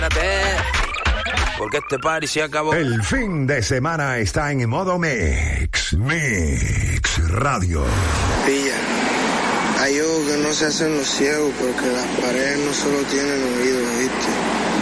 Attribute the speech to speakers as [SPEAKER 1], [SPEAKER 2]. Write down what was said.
[SPEAKER 1] Porque este party se acabó.
[SPEAKER 2] El fin de semana está en modo Mix Radio.
[SPEAKER 3] Pilla, hay ojos que no se hacen los ciegos porque las paredes no solo tienen oídos, ¿viste?